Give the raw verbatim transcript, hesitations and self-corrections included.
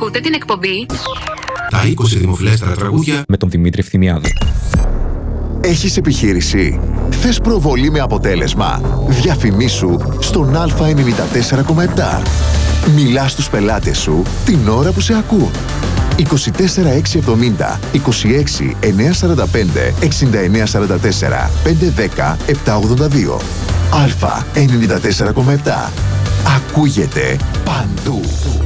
Ακούτε την εκπομπή Τα είκοσι δημοφιλέστερα τραγούδια με τον Δημήτρη Ευθυμιάδη. Έχεις επιχείρηση? Θες προβολή με αποτέλεσμα? Διαφημίσου στον Α ενενήντα τέσσερα κόμμα επτά. Μιλά στους πελάτες σου την ώρα που σε ακούν. είκοσι τέσσερα εξακόσια εβδομήντα, είκοσι έξι εννιακόσια σαράντα πέντε, εξήντα εννέα σαράντα τέσσερα, πεντακόσια δέκα, επτακόσια ογδόντα δύο. Α ενενήντα τέσσερα κόμμα επτά. Ακούγεται παντού.